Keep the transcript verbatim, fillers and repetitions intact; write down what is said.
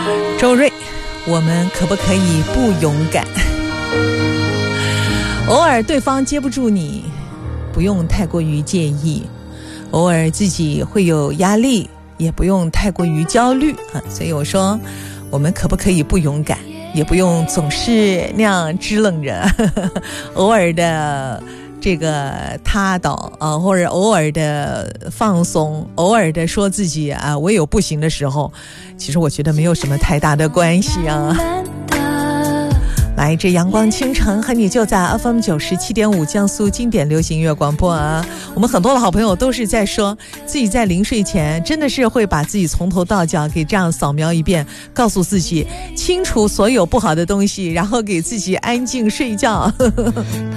周瑞，我们可不可以不勇敢？偶尔对方接不住你，不用太过于介意；偶尔自己会有压力，也不用太过于焦虑啊。所以我说，我们可不可以不勇敢？也不用总是那样支棱着，呵呵，偶尔的这个踏倒啊，或者偶尔的放松，偶尔的说自己啊，我有不行的时候，其实我觉得没有什么太大的关系啊。来，这阳光倾城和你就在 F M 九十七点五江苏经典流行音乐广播啊。我们很多的好朋友都是在说自己在临睡前真的是会把自己从头到脚给这样扫描一遍，告诉自己清除所有不好的东西，然后给自己安静睡觉。